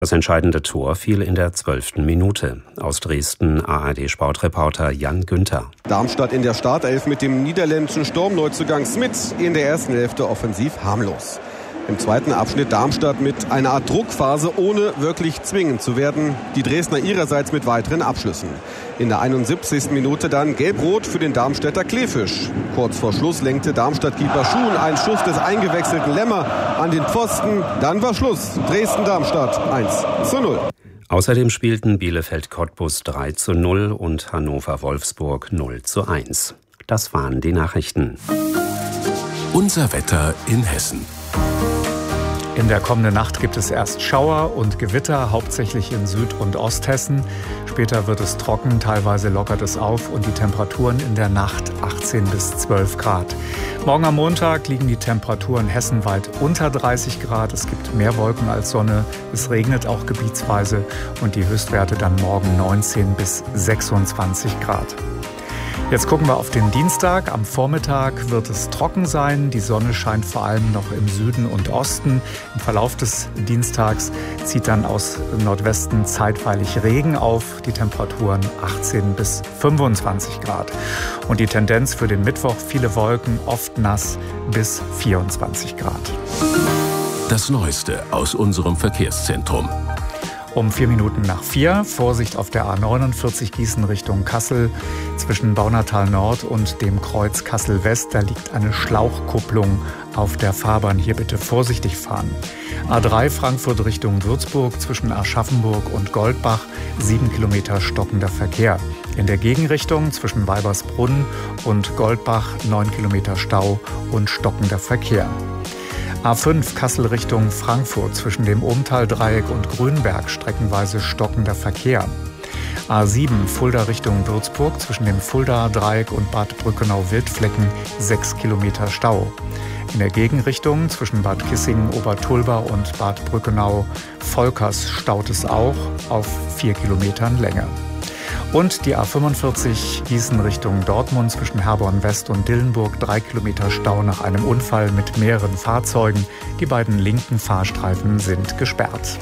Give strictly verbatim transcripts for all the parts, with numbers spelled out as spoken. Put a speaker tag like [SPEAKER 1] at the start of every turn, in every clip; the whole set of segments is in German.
[SPEAKER 1] Das entscheidende Tor fiel in der zwölften Minute. Aus Dresden A R D-Sportreporter Jan Günther.
[SPEAKER 2] Darmstadt in der Startelf mit dem niederländischen Sturmneuzugang Smits in der ersten Hälfte offensiv harmlos. Im zweiten Abschnitt Darmstadt mit einer Art Druckphase, ohne wirklich zwingend zu werden. Die Dresdner ihrerseits mit weiteren Abschlüssen. In der einundsiebzigsten Minute dann Gelb-Rot für den Darmstädter Kleefisch. Kurz vor Schluss lenkte Darmstadt-Keeper Schuhn einen Schuss des eingewechselten Lemmer an den Pfosten. Dann war Schluss. Dresden-Darmstadt eins zu null.
[SPEAKER 1] Außerdem spielten Bielefeld-Cottbus drei zu null und Hannover-Wolfsburg null zu eins. Das waren die Nachrichten.
[SPEAKER 3] Unser Wetter in Hessen.
[SPEAKER 4] In der kommenden Nacht gibt es erst Schauer und Gewitter, hauptsächlich in Süd- und Osthessen. Später wird es trocken, teilweise lockert es auf und die Temperaturen in der Nacht achtzehn bis zwölf Grad. Morgen am Montag liegen die Temperaturen hessenweit unter dreißig Grad. Es gibt mehr Wolken als Sonne. Es regnet auch gebietsweise und die Höchstwerte dann morgen neunzehn bis sechsundzwanzig Grad. Jetzt gucken wir auf den Dienstag. Am Vormittag wird es trocken sein. Die Sonne scheint vor allem noch im Süden und Osten. Im Verlauf des Dienstags zieht dann aus Nordwesten zeitweilig Regen auf. Die Temperaturen achtzehn bis fünfundzwanzig Grad. Und die Tendenz für den Mittwoch: viele Wolken, oft nass, bis vierundzwanzig Grad.
[SPEAKER 3] Das Neueste aus unserem Verkehrszentrum.
[SPEAKER 4] Um vier Minuten nach vier, Vorsicht auf der A neunundvierzig Gießen Richtung Kassel. Zwischen Baunatal Nord und dem Kreuz Kassel West, da liegt eine Schlauchkupplung auf der Fahrbahn. Hier bitte vorsichtig fahren. A drei Frankfurt Richtung Würzburg zwischen Aschaffenburg und Goldbach, sieben Kilometer stockender Verkehr. In der Gegenrichtung zwischen Weibersbrunn und Goldbach, neun Kilometer Stau und stockender Verkehr. A fünf Kassel Richtung Frankfurt zwischen dem Ohmtal-Dreieck und Grünberg streckenweise stockender Verkehr. A sieben Fulda Richtung Würzburg zwischen dem Fulda-Dreieck und Bad Brückenau-Wildflecken sechs Kilometer Stau. In der Gegenrichtung zwischen Bad Kissingen, Obertulba und Bad Brückenau-Volkers staut es auch auf vier Kilometern Länge. Und die A fünfundvierzig Gießen Richtung Dortmund zwischen Herborn West und Dillenburg, drei Kilometer Stau nach einem Unfall mit mehreren Fahrzeugen. Die beiden linken Fahrstreifen sind gesperrt.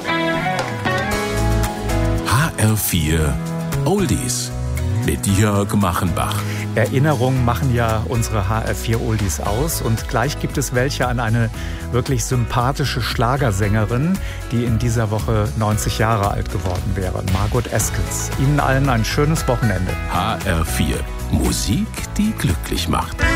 [SPEAKER 3] H R vier Oldies mit Jörg Machenbach.
[SPEAKER 4] Erinnerungen machen ja unsere H R vier Oldies aus und gleich gibt es welche an eine wirklich sympathische Schlagersängerin, die in dieser Woche neunzig Jahre alt geworden wäre, Margot Eskens. Ihnen allen ein schönes Wochenende.
[SPEAKER 3] H R vier Musik, die glücklich macht.